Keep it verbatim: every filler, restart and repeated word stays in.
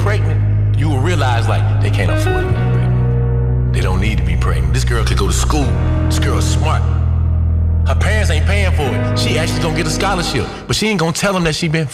pregnant, you will realize, like, they can't afford to be pregnant. They don't need to be pregnant. This girl could go to school. This girl's smart. Her parents ain't paying for it. She actually gonna get a scholarship, but she ain't gonna tell them that she been